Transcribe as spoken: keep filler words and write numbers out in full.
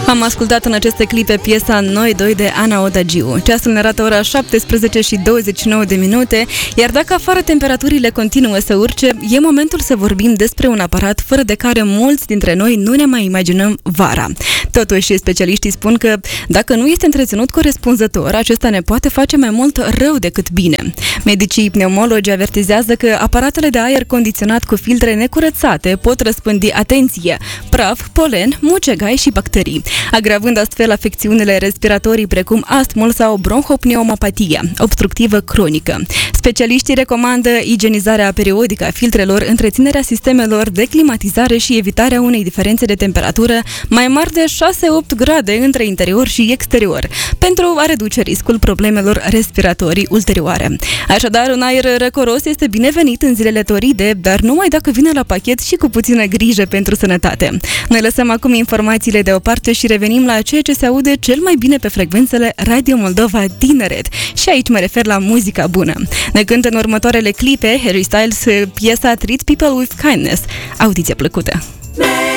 Am ascultat în aceste clipe piesa Noi doi de Ana Odagiu. Ceasul ne arată ora șaptesprezece și douăzeci și nouă de minute, iar dacă afară temperaturile continuă să urce, e momentul să vorbim despre un aparat fără de care mulți dintre noi nu ne mai imaginăm vara. Totuși, specialiștii spun că dacă nu este întreținut corespunzător, acesta ne poate face mai mult rău decât bine. Medicii pneumologi avertizează că aparatele de aer condiționat cu filtre necurățate pot răspândi, atenție, praf, polen, mucegai și bacterii, agravând astfel afecțiunile respiratorii precum astmul sau bronhopneumopatia obstructivă cronică. Specialiștii recomandă igienizarea periodică a filtrelor, întreținerea sistemelor de climatizare și evitarea unei diferențe de temperatură mai mari de șase opt grade între interior și exterior, pentru a reduce riscul problemelor respiratorii ulterioare. Așadar, un aer răcoros este binevenit în zilele toride, dar numai dacă vine la pachet și cu puțină grijă pentru sănătate. Noi lăsăm acum informațiile deoparte și revenim la ceea ce se aude cel mai bine pe frecvențele Radio Moldova Tineret. Și aici mă refer la muzica bună. Ne cântă în următoarele clipe Harry Styles piesa Treat People with Kindness. Audiție plăcută!